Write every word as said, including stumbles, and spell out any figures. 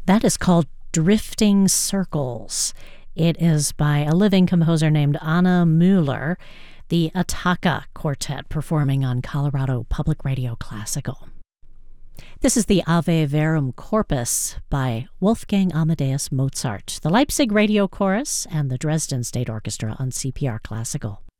That is called Drifting Circles. It is by a living composer named Anna Mueller, the Ataka Quartet performing on Colorado Public Radio Classical. This is the Ave Verum Corpus by Wolfgang Amadeus Mozart, the Leipzig Radio Chorus, and the Dresden State Orchestra on C P R Classical.